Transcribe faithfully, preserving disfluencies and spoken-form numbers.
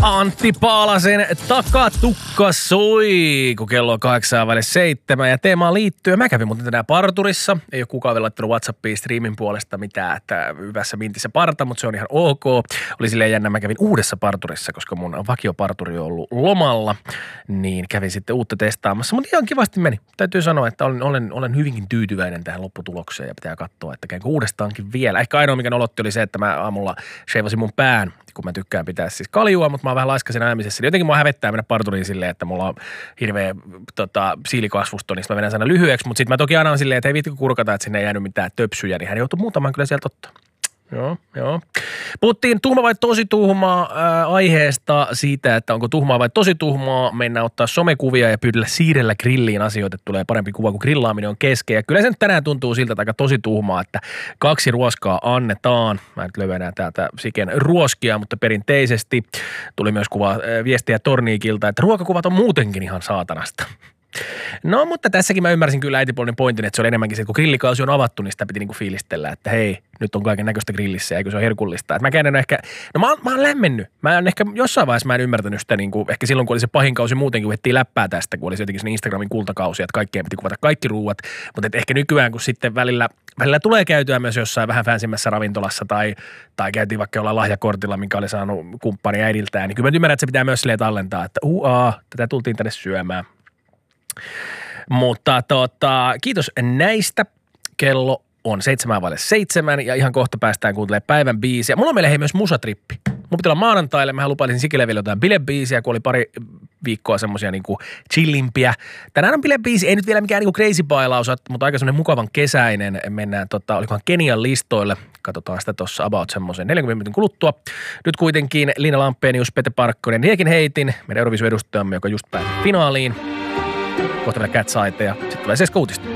Antti Paalasen takatukka soi, kun kello on kahdeksan välillä seitsemän ja teemaan liittyen. Mä kävin muuten tänään parturissa. Ei ole kukaan vielä laittanut WhatsAppiin streamin puolesta mitään, että hyvässä mintissä parta, mutta se on ihan ok. Oli silleen jännä, mä kävin uudessa parturissa, koska mun vakioparturi on ollut lomalla, niin kävin sitten uutta testaamassa. Mutta ihan kivasti meni. Täytyy sanoa, että olen, olen, olen hyvinkin tyytyväinen tähän lopputulokseen ja pitää katsoa, että käykö uudestaankin vielä. Ehkä ainoa, mikä nolotti, oli se, että mä aamulla sheivasin mun pään, kun mä tykkään pitää siis kaljua, mutta mä oon vähän laiskasin ajamisessa. Niin jotenkin mua hävettää mennä parturiin silleen, että mulla on hirveä tota, siilikasvusto, niin mä menen aina lyhyeksi. Mutta sitten mä toki aina on silleen, että ei viitti kurkata, että sinne ei jäänyt mitään töpsyjä, niin hän joutui muutamaan kyllä sieltä ottaa. Joo, joo. Puhuttiin tuhma vai tosi tuhmaa ää, aiheesta siitä, että onko tuhmaa vai tosi tuhmaa. Mennään ottaa somekuvia ja pyydellä siirrellä grilliin asioita, että tulee parempi kuva, kun grillaaminen on kesken. Ja kyllä se nyt tänään tuntuu siltä, että aika tosi tuhmaa, että kaksi ruoskaa annetaan. Mä en nyt löyä enää täältä Siken ruoskia, mutta perinteisesti tuli myös kuva ää, viestiä Torniikilta, että ruokakuvat on muutenkin ihan saatanasta. No, mutta tässäkin mä ymmärsin kyllä äitipuolinen pointin, että se oli enemmänkin se, että kun grillikausi on avattu, niin sitä piti niinku fiilistellä, että hei, nyt on kaiken näköistä grillissä ja eikö se ole herkullista. Että mä en ehkä, no mä oon, mä oon lämmennyt. Mä en ehkä jossain vaiheessa mä en ymmärtänyt sitä, niinku, ehkä silloin kun oli se pahin kausi muutenkin, kun hettiin läppää tästä, kun oli se jotenkin se Instagramin kultakausi, että kaikkeen piti kuvata kaikki ruuat. Mutta ehkä nykyään, kun sitten välillä, välillä tulee käytyä myös jossain vähän fansimmässä ravintolassa tai, tai käytiin vaikka jollain lahjakortilla, minkä oli saanut kumppani äidiltään, niin kyllä mä ymmärrän, että se pitää myös silleen tallentaa, että uaa, tätä tultiin tänne syömään. Mutta tota, kiitos näistä. Kello on seitsemän vaille seitsemän ja ihan kohta päästään kuuntelemaan päivän biisiä. Mulla on meille hei myös musatrippi. Mun pitää olla maanantaille. Mähän lupailisin Sikelle vielä jotain bilebiisiä, kun oli pari viikkoa semmosia niinku chillimpiä. Tänään on bilebiisi, ei nyt vielä mikään niinku crazy bailaus, mutta aika semmoinen mukavan kesäinen. Mennään tota, olikohan Kenian listoille. Katsotaan sitä tossa about semmoisen neljäkymmentä minuutin kuluttua. Nyt kuitenkin Liina Lampenius, Pete Parkkonen, Hiekin Heitin, meidän Eurovision edustajamme, joka just pääsi finaaliin. Kohta vielä Cat Site ja sitten tulee Seska Uutista.